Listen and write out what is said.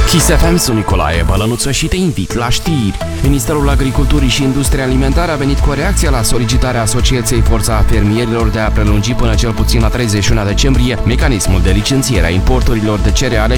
Kiss FM, sunt Nicolae Bălănuță și te invit la știri. Ministerul Agriculturii și Industriei Alimentare a venit cu o reacție la solicitarea Asociației Forța Fermierilor de a prelungi până cel puțin la 31 decembrie mecanismul de licențiere a importurilor de cereale